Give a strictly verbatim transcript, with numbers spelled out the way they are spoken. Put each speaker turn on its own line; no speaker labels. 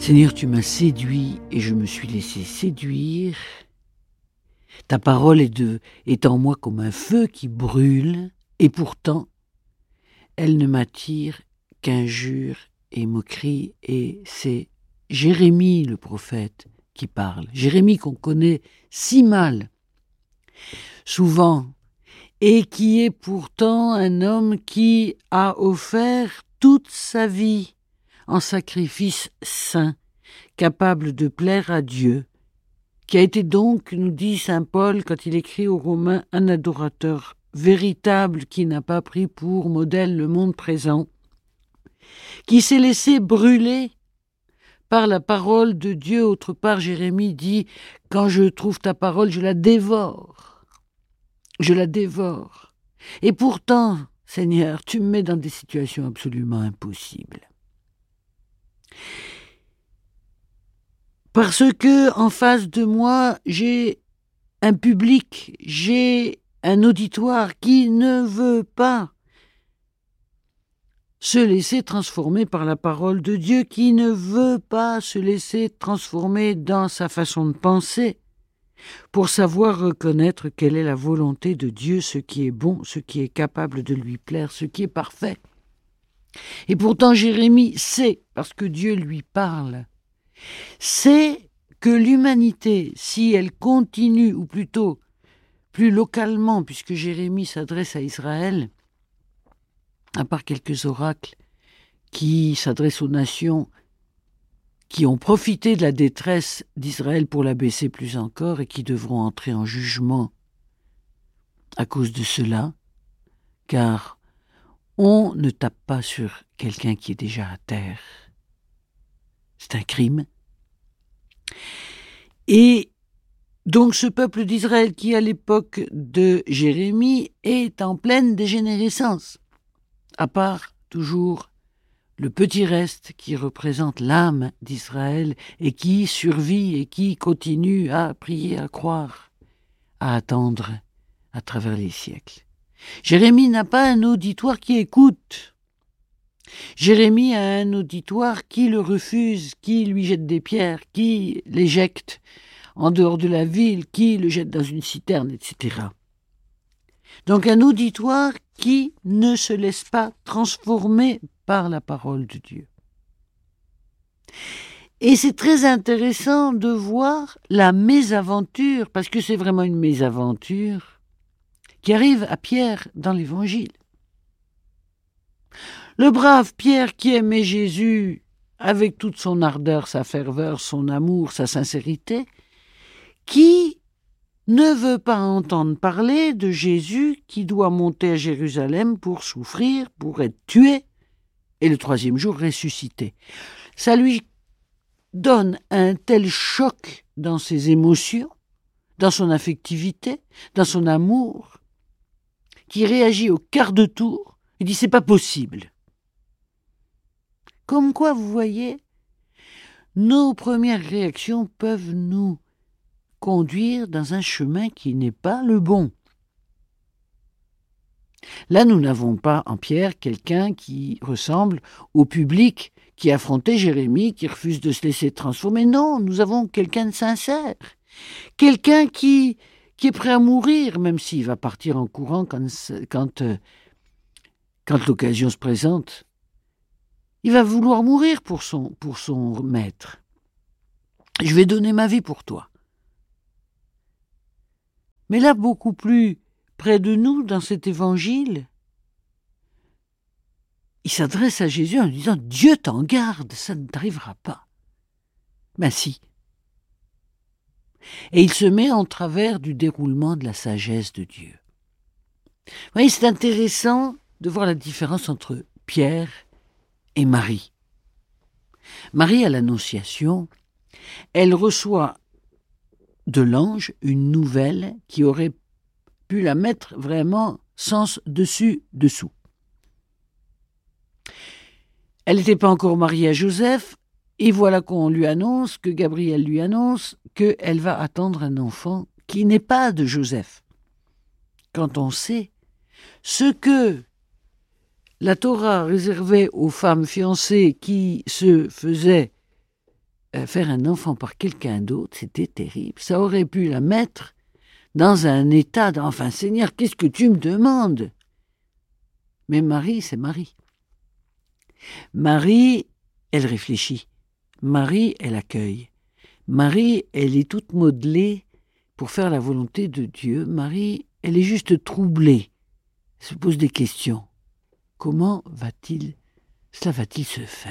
Seigneur, tu m'as séduit et je me suis laissé séduire. Ta parole est, de, est en moi comme un feu qui brûle, et pourtant, elle ne m'attire qu'injures et moqueries. Et c'est Jérémie, le prophète, qui parle. Jérémie qu'on connaît si mal, souvent, et qui est pourtant un homme qui a offert toute sa vie en sacrifice saint, capable de plaire à Dieu, qui a été donc, nous dit saint Paul quand il écrit aux Romains, un adorateur véritable qui n'a pas pris pour modèle le monde présent, qui s'est laissé brûler par la parole de Dieu. Autre part, Jérémie dit « Quand je trouve ta parole, je la dévore. Je la dévore. Et pourtant, Seigneur, tu me mets dans des situations absolument impossibles. » Parce que en face de moi, j'ai un public, j'ai un auditoire qui ne veut pas se laisser transformer par la parole de Dieu, qui ne veut pas se laisser transformer dans sa façon de penser, pour savoir reconnaître quelle est la volonté de Dieu, ce qui est bon, ce qui est capable de lui plaire, ce qui est parfait. Et pourtant Jérémie sait, parce que Dieu lui parle, sait que l'humanité, si elle continue, ou plutôt plus localement, puisque Jérémie s'adresse à Israël, à part quelques oracles qui s'adressent aux nations qui ont profité de la détresse d'Israël pour l'abaisser plus encore et qui devront entrer en jugement à cause de cela, car on ne tape pas sur quelqu'un qui est déjà à terre. C'est un crime. Et donc ce peuple d'Israël qui, à l'époque de Jérémie, est en pleine dégénérescence, à part toujours le petit reste qui représente l'âme d'Israël et qui survit et qui continue à prier, à croire, à attendre à travers les siècles. Jérémie n'a pas un auditoire qui écoute. Jérémie a un auditoire qui le refuse, qui lui jette des pierres, qui l'éjecte en dehors de la ville, qui le jette dans une citerne, et cetera. Donc un auditoire qui ne se laisse pas transformer par la parole de Dieu. Et c'est très intéressant de voir la mésaventure, parce que c'est vraiment une mésaventure, qui arrive à Pierre dans l'Évangile. Le brave Pierre qui aimait Jésus avec toute son ardeur, sa ferveur, son amour, sa sincérité, qui ne veut pas entendre parler de Jésus qui doit monter à Jérusalem pour souffrir, pour être tué, et le troisième jour ressuscité. Ça lui donne un tel choc dans ses émotions, dans son affectivité, dans son amour, qui réagit au quart de tour. Il dit « c'est pas possible ». Comme quoi, vous voyez, nos premières réactions peuvent nous conduire dans un chemin qui n'est pas le bon. Là, nous n'avons pas en Pierre quelqu'un qui ressemble au public qui affrontait Jérémie, qui refuse de se laisser transformer. Non, nous avons quelqu'un de sincère, quelqu'un qui, qui est prêt à mourir, même s'il va partir en courant quand, quand, euh, quand l'occasion se présente. Il va vouloir mourir pour son, pour son maître. Je vais donner ma vie pour toi. Mais là, beaucoup plus près de nous, dans cet évangile, il s'adresse à Jésus en lui disant « Dieu t'en garde, ça ne t'arrivera pas. » Ben si. Et il se met en travers du déroulement de la sagesse de Dieu. Vous voyez, c'est intéressant de voir la différence entre Pierre et Marie. Marie, à l'Annonciation, elle reçoit de l'ange une nouvelle qui aurait pu la mettre vraiment sens dessus dessous. Elle n'était pas encore mariée à Joseph, et voilà qu'on lui annonce, que Gabriel lui annonce, qu'elle va attendre un enfant qui n'est pas de Joseph. Quand on sait ce que la Torah réservait aux femmes fiancées qui se faisaient euh, faire un enfant par quelqu'un d'autre, c'était terrible. Ça aurait pu la mettre dans un état d'« Enfin, Seigneur, qu'est-ce que tu me demandes ?» Mais Marie, c'est Marie. Marie, elle réfléchit. Marie, elle accueille. Marie, elle est toute modelée pour faire la volonté de Dieu. Marie, elle est juste troublée. Elle se pose des questions. Comment va-t-il, cela va-t-il se faire ?